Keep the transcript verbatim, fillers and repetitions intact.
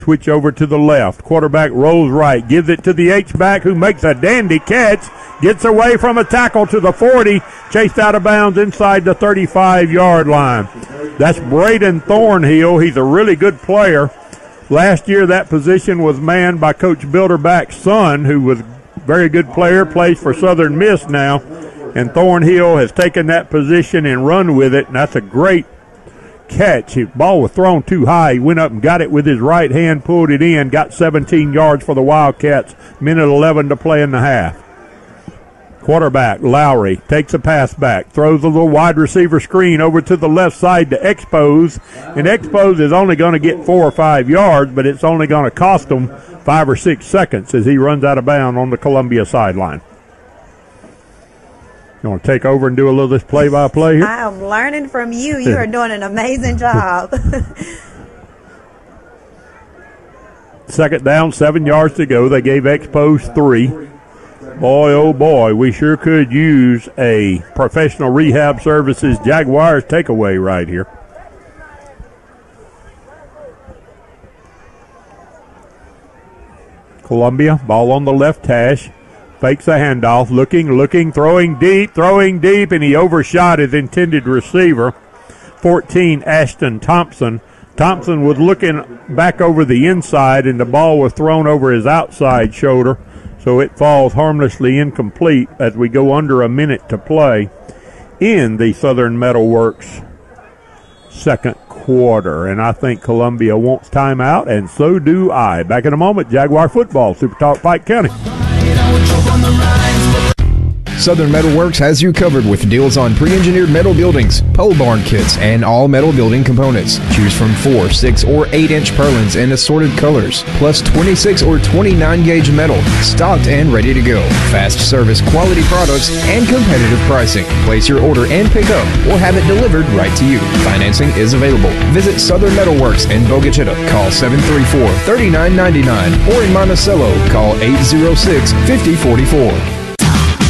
Switch over to the left. Quarterback rolls right. Gives it to the H-back who makes a dandy catch. Gets away from a tackle to the forty. Chased out of bounds inside the thirty-five-yard line. That's Braden Thornhill. He's a really good player. Last year that position was manned by Coach Bilderback's son, who was a very good player, plays for Southern Miss now. And Thornhill has taken that position and run with it, and that's a great catch. His ball was thrown too high. He went up and got it with his right hand, pulled it in, got seventeen yards for the Wildcats. Minute eleven to play in the half. Quarterback Lowry takes a pass back, throws a little wide receiver screen over to the left side to Expose, and Expose is only going to get four or five yards, but it's only going to cost him five or six seconds as he runs out of bounds on the Columbia sideline. You want to take over and do a little of this play-by-play here? I am learning from you. You are doing an amazing job. Second down, seven yards to go. They gave Expose three. Boy, oh boy, we sure could use a Professional Rehab Services Jaguars takeaway right here. Columbia, ball on the left hash. Fakes a handoff, looking, looking, throwing deep, throwing deep, and he overshot his intended receiver. fourteen, Ashton Thompson. Thompson was looking back over the inside, and the ball was thrown over his outside shoulder, so it falls harmlessly incomplete as we go under a minute to play in the Southern Metal Works second quarter. And I think Columbia wants timeout, and so do I. Back in a moment, Jaguar football, Super Talk Pike County. Southern Metal Works has you covered with deals on pre-engineered metal buildings, pole barn kits, and all metal building components. Choose from four, six, or eight inch purlins in assorted colors, plus twenty-six or twenty-nine gauge metal, stocked and ready to go. Fast service, quality products, and competitive pricing. Place your order and pick up, or have it delivered right to you. Financing is available. Visit Southern Metal Works in Bogachita. Call seven three four, three nine nine nine, or in Monticello, call eight zero six, five zero four four.